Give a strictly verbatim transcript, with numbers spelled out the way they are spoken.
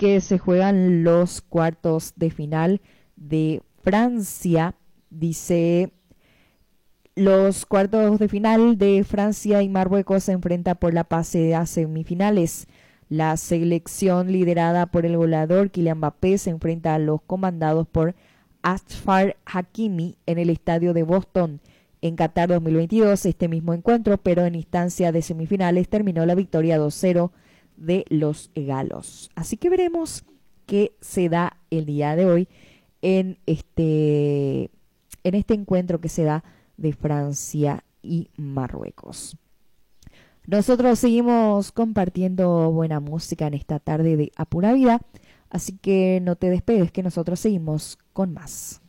que se juegan los cuartos de final de Francia. Dice, los cuartos de final de Francia y Marruecos se enfrentan por la fase a semifinales. La selección liderada por el goleador Kylian Mbappé se enfrenta a los comandados por Achraf Hakimi en el estadio de Boston. En Qatar dos mil veintidós, este mismo encuentro, pero en instancia de semifinales, terminó la victoria dos cero de los galos. Así que veremos qué se da el día de hoy en este, en este encuentro que se da de Francia y Marruecos. Nosotros seguimos compartiendo buena música en esta tarde de A Pura Vida, así que no te despegues que nosotros seguimos con más.